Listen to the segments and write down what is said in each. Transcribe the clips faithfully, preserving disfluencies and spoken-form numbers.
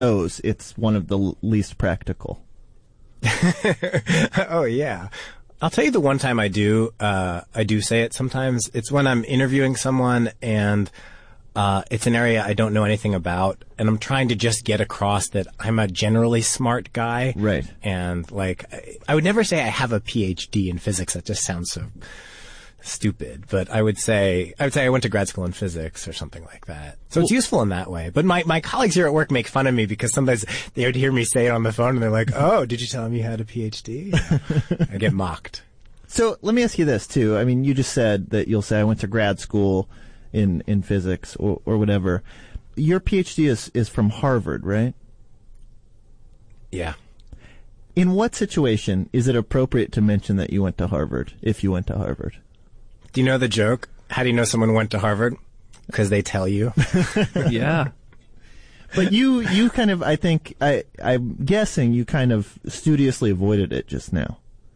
knows it's one of the l- least practical. Oh, yeah. I'll tell you the one time I do, uh, I do say it sometimes. It's when I'm interviewing someone and, uh, it's an area I don't know anything about, and I'm trying to just get across that I'm a generally smart guy. Right. And, like, I, I would never say I have a P H D in physics. That just sounds so stupid. But I would say, I would say I went to grad school in physics or something like that. So well, it's useful in that way. But my, my colleagues here at work make fun of me because sometimes they would hear me say it on the phone and they're like, oh, did you tell him you had a P H D? I get mocked. So let me ask you this, too. I mean, you just said that you'll say I went to grad school in, in physics or, or whatever. Your P H D is, is from Harvard, right? Yeah. In what situation is it appropriate to mention that you went to Harvard, if you went to Harvard? Do you know the joke? How do you know someone went to Harvard? Because they tell you. Yeah. But you, you kind of, I think, I, I'm guessing you kind of studiously avoided it just now.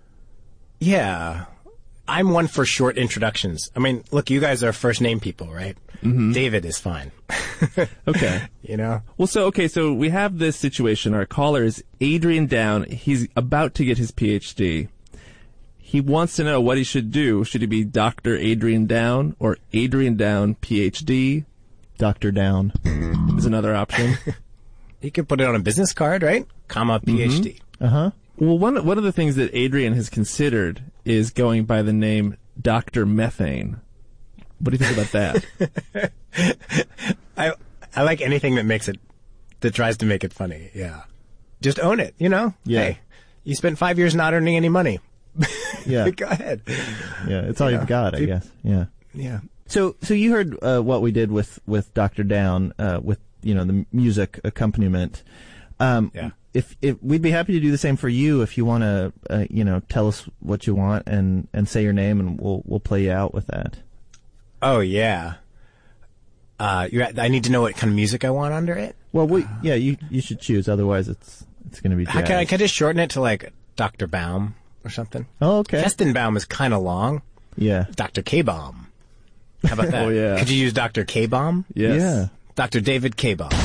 Yeah. I'm one for short introductions. I mean, look, you guys are first name people, right? Mm-hmm. David is fine. Okay. You know? Well, so, okay, so we have this situation. Our caller is Adrian Down. He's about to get his P H D. He wants to know what he should do. Should he be Doctor Adrian Down or Adrian Down, P H D? Doctor Down is another option. You could put it on a business card, right? Comma, P H D. Mm-hmm. Uh-huh. Well, one, one of the things that Adrian has considered is going by the name Doctor Methane. What do you think about that? I I like anything that makes it, that tries to make it funny, yeah. Just own it, you know? Yeah. Hey, you spent five years not earning any money. Yeah. Go ahead. Yeah, it's all yeah. you've got, I Dude. guess. Yeah. Yeah. So, so you heard uh, what we did with, with Doctor Down, uh, with, you know, the music accompaniment. Um, yeah. If, if we'd be happy to do the same for you, if you want to, uh, you know, tell us what you want and, and say your name, and we'll we'll play you out with that. Oh yeah. Uh, you I need to know what kind of music I want under it. Well, we yeah, you you should choose. Otherwise, it's it's going to be. How can I can I just shorten it to like Doctor Baum or something? Oh, okay. Kestenbaum is kind of long. Yeah. Doctor K-Baum. How about that? Oh yeah. Could you use Doctor K-Baum? Yes. Yeah. Doctor David K-Baum.